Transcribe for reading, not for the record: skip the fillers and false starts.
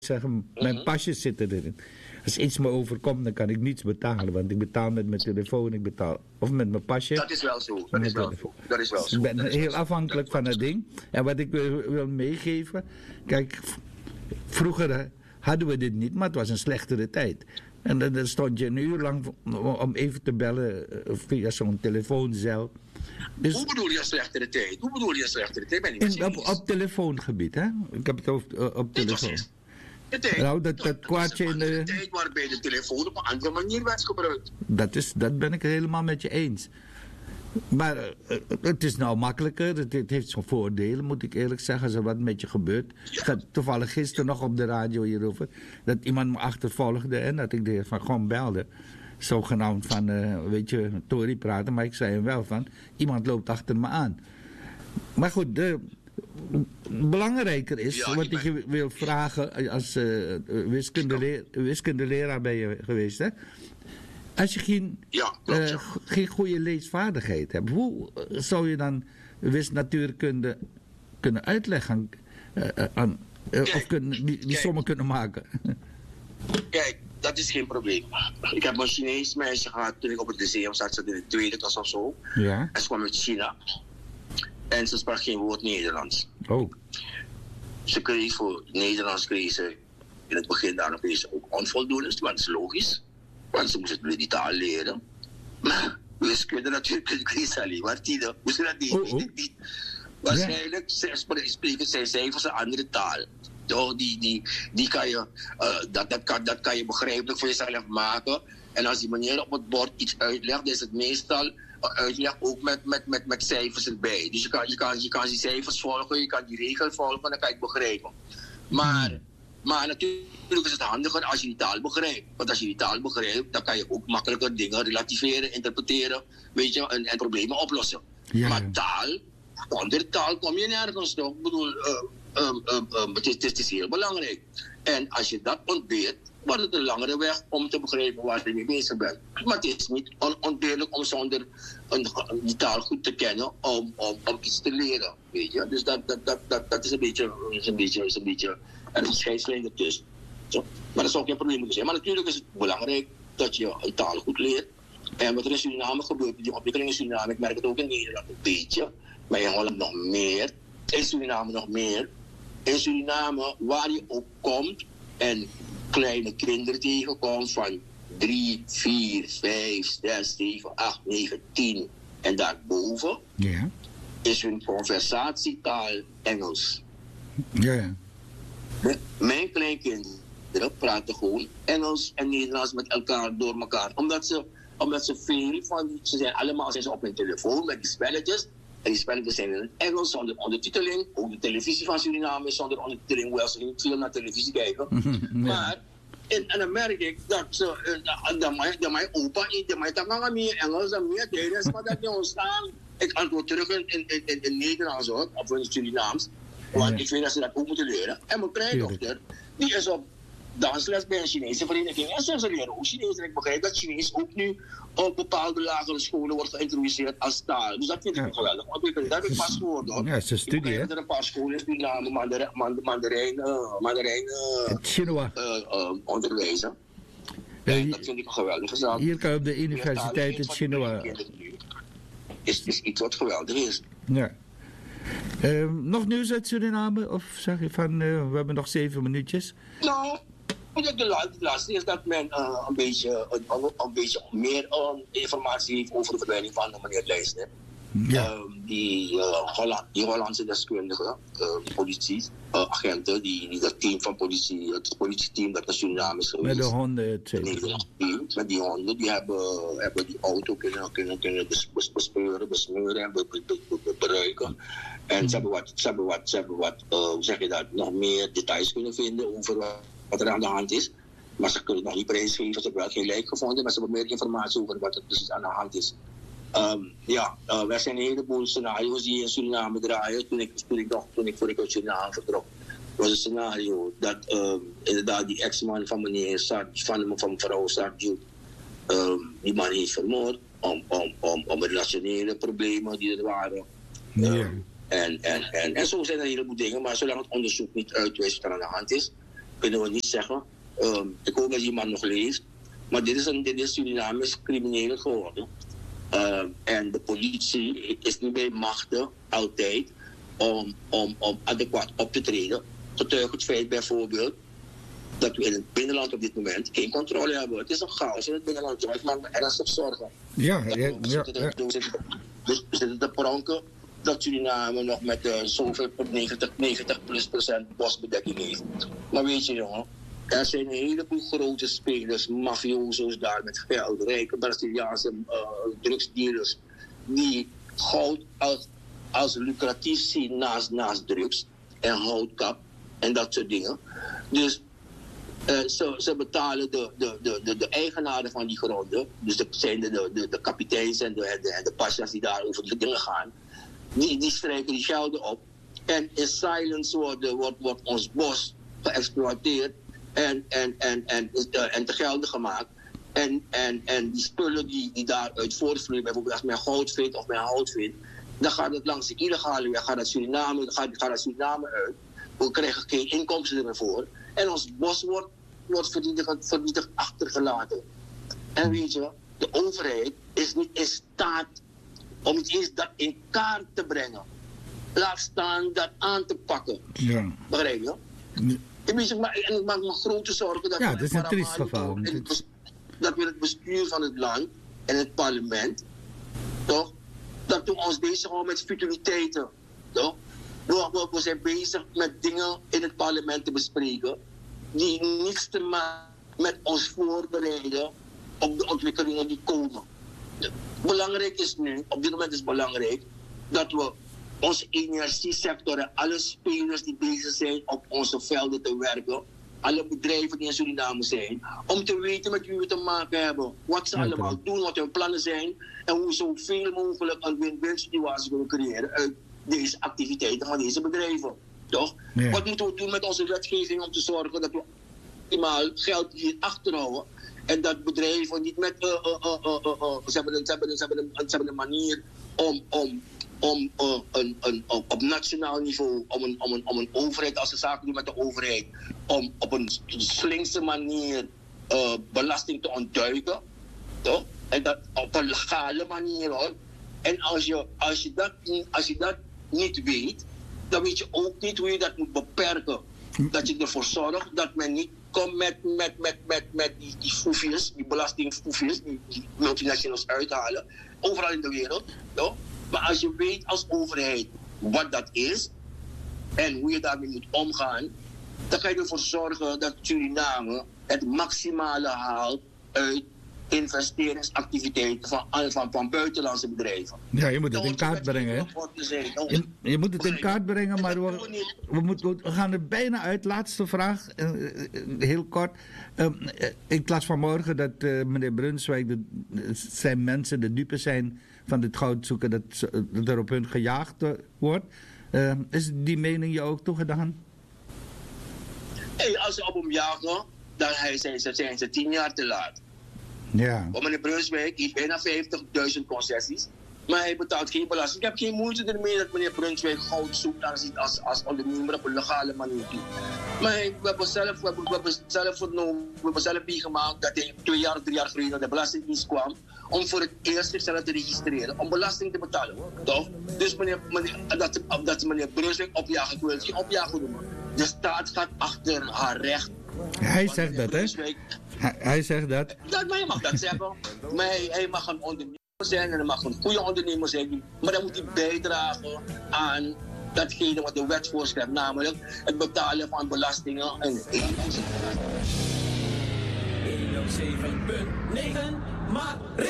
zeggen, mijn pasjes zitten erin. Als iets me overkomt, dan kan ik niets betalen. Want ik betaal met mijn telefoon, ik betaal of met mijn pasje. Dat is wel zo. Dat is wel zo. Ik ben heel afhankelijk van het ding. En wat ik wil meegeven, kijk, vroeger hadden we dit niet, maar het was een slechtere tijd. En dan stond je een uur lang om even te bellen via zo'n telefooncel. Dus hoe bedoel je slechtere tijd? Op telefoongebied, hè? Ik heb het op telefoon. Nou, dat kwartje in de tijd waarbij de telefoon op een andere manier werd gebruikt. Dat ben ik helemaal met je eens. Maar het is nou makkelijker. Het heeft zo'n voordelen, moet ik eerlijk zeggen, als er wat met je gebeurt. Ik had toevallig gisteren nog op de radio hierover, dat iemand me achtervolgde en dat ik de heer van gewoon belde. Zogenaamd van, weet je, Tory praten, maar ik zei hem wel van, iemand loopt achter me aan. Maar goed, belangrijker is, wat ik je wil vragen, als wiskundeleraar ben je geweest, hè? Als je geen goede leesvaardigheid hebt, hoe zou je dan wisnatuurkunde kunnen uitleggen of die sommen kunnen maken? Kijk, dat is geen probleem. Ik heb een Chinees meisje gehad toen ik op het lyceum zat, in de tweede klas of zo. Ja. En ze kwam uit China. En ze sprak geen woord Nederlands. Oh. Ze kreeg voor Nederlands in het begin daar nog eens ook onvoldoende, want dat is logisch. Want ze moest die taal leren. Maar wiskunde natuurlijk kreeg ze alleen maar tien. Moest ze dat niet? Waarschijnlijk spreken zij cijfers een andere taal. Toch, die kan je, dat kan je begrijpelijk voor jezelf maken. En als die meneer op het bord iets uitlegt, is het meestal uitleg ook met cijfers erbij. Dus je kan die cijfers volgen, je kan die regel volgen, dan kan je het begrijpen. Maar natuurlijk is het handiger als je die taal begrijpt. Want als je die taal begrijpt, dan kan je ook makkelijker dingen relativeren, interpreteren, weet je, en problemen oplossen. Ja. Maar zonder taal kom je nergens toch. Ik bedoel, het is heel belangrijk. En als je dat ontbeert, wordt het een langere weg om te begrijpen waar je mee bezig bent. Maar het is niet onontbeerlijk om zonder die taal goed te kennen om iets te leren. Weet je? Dus dat is een beetje een scheidslijn ertussen. Zo. Maar dat zou geen probleem moeten zijn. Maar natuurlijk is het belangrijk dat je een taal goed leert. En wat er in Suriname gebeurt, die ontwikkeling in Suriname, ik merk het ook in Nederland een beetje, maar in Holland nog meer, in Suriname nog meer. In Suriname, waar je ook komt en kleine kinderen tegenkomt van 3, 4, 5, 6, 7, 8, 9, 10 en daarboven, is hun conversatietaal Engels. Ja. Mijn kleinkinderen praten gewoon Engels en Nederlands met elkaar door elkaar. Omdat ze veel van, ze zijn allemaal op hun telefoon met die spelletjes. En die spelletjes zijn in het Engels zonder ondertiteling. Ook de televisie van Suriname is zonder ondertiteling, hoewel ze niet veel naar televisie kijken. Maar, en dan merk ik dat mijn opa niet, mijn meer Engels dan meer Nederlands, maar dat niet ontstaan. Ik antwoord terug in Nederlands hoor, of in het Surinaams. Want ik vind dat ze dat ook moeten leren. En mijn kleindochter, die is op dansles bij een Chinese vereniging. En ze leren ook Chinees. En ik begrijp dat Chinees ook nu op bepaalde lagere scholen wordt geïntroduceerd als taal. Dus dat vind ik geweldig. Want dat heb ik pas gehoord hoor. Ja, het is een studie hè. Er een paar scholen in Suriname Mandarijn onderwijzen. Ja, dat vind ik een geweldige zaak. Hier kan je op de universiteit in Chinoa. Is iets wat geweldig is. Ja. Nog nieuws uit Suriname? Of zeg je van, we hebben nog 7 minuutjes? Nou, de laatste is dat men een beetje meer informatie heeft over de verdwijning van meneer Leijsner. Ja. Die Hollandse deskundige, politieagenten, dat team van politie, het politieteam dat naar Suriname is geweest. Met de honden, met die honden, die hebben die auto kunnen bespeuren, besmeuren en beruiken. En ze hebben wat, hoe zeg je dat, nog meer details kunnen vinden over wat er aan de hand is. Maar ze kunnen het nog niet prijsgeven, ze hebben wel geen lijk gevonden, maar ze hebben meer informatie over wat er precies aan de hand is. Er zijn een heleboel scenario's die in Suriname draaien. Toen ik voor ik uit Suriname vertrok, was een scenario dat inderdaad die ex-man van meneer van mevrouw Sardiou, die man heeft vermoord om relationele problemen die er waren. En zo zijn er een heleboel dingen, maar zolang het onderzoek niet uitwijst wat er aan de hand is, kunnen we niet zeggen. Ik hoop dat die man nog leeft. Maar dit is Suriname crimineel geworden. En de politie is niet bij machten altijd om adequaat op te treden. Getuige het feit bijvoorbeeld dat we in het binnenland op dit moment geen controle hebben. Het is een chaos in het binnenland. Ik maak me ernstig zorgen. We zitten te pronken dat Suriname nog met zoveel 90% bosbedekking heeft. Maar weet je jongen, er zijn een heleboel grote spelers, mafioso's daar met geld, rijke Braziliaanse drugsdealers, die goud als lucratief zien naast drugs en houtkap en dat soort dingen. Dus ze betalen de eigenaren van die gronden, dus dat zijn de kapiteins en de pasjas die daar over die dingen gaan, die strijken die gelden op. En in silence wordt ons bos geëxploiteerd en te gelden gemaakt. En die spullen die daaruit voortvloeien, bijvoorbeeld als men goud vindt of men hout vindt, dan gaat het langs de illegale weg, gaat naar Suriname uit. We krijgen geen inkomsten ervoor. En ons bos wordt vernietigd achtergelaten. En weet je, de overheid is niet in staat om iets eens dat in kaart te brengen. Laat staan dat aan te pakken. Ja. Begrijp je? Ik maak me grote zorgen dat het is een triest geval. Dat we het bestuur van het land en het parlement, toch, dat we ons bezighouden met futiliteiten. Toch? We zijn bezig met dingen in het parlement te bespreken die niets te maken met ons voorbereiden op de ontwikkelingen die komen. Belangrijk is nu, op dit moment is belangrijk, dat we onze energiesector en alle spelers die bezig zijn op onze velden te werken, alle bedrijven die in Suriname zijn, om te weten met wie we te maken hebben, wat ze allemaal doen, wat hun plannen zijn en hoe we zoveel mogelijk een win-win situatie willen creëren uit deze activiteiten van deze bedrijven. Toch? Ja. Wat moeten we doen met onze wetgeving om te zorgen dat we optimaal geld hier achterhouden en dat bedrijven niet met ze hebben een manier om op nationaal niveau, om een overheid, als ze zaken doen met de overheid, om op een slinkse manier belasting te ontduiken. Toch? En dat op een legale manier hoor. En als je dat niet weet, dan weet je ook niet hoe je dat moet beperken. Dat je ervoor zorgt dat men niet komt met die foefjes, die belastingfoefjes, die multinationals uithalen, overal in de wereld. Toch? Maar als je weet als overheid wat dat is en hoe je daarmee moet omgaan, dan kan je ervoor zorgen dat Suriname het maximale haalt uit investeringsactiviteiten van buitenlandse bedrijven. Ja, je moet het in kaart brengen. Hè? Je moet het in kaart brengen, maar we gaan er bijna uit. Laatste vraag, heel kort. Ik las vanmorgen dat meneer Brunswijk, zijn mensen de dupe zijn van dit goudzoeken, dat er op hun gejaagd wordt. Is die mening je ook toegedaan? Als ze op hem jagen, dan zijn ze 10 jaar te laat. Ja. Want meneer Brunswijk heeft bijna 50.000 concessies, maar hij betaalt geen belasting. Ik heb geen moeite ermee dat meneer Brunswijk goud zoekt als ondernemer op een legale manier doet. Maar we hebben zelf meegemaakt dat hij 2 jaar, 3 jaar geleden naar de Belastingdienst kwam om voor het eerst zichzelf te registreren, om belasting te betalen. Toch? Dus dat ze meneer Brunswijk opjagen, ik wil het geen opjagen noemen. De staat gaat achter haar recht. Hij zegt dat, hè? Hij zegt dat. Maar hij mag dat zeggen. Maar hij mag een ondernemer zijn en hij mag een goede ondernemer zijn. Maar dan moet hij bijdragen aan datgene wat de wet voorschrijft, namelijk het betalen van belastingen en 107.9 maar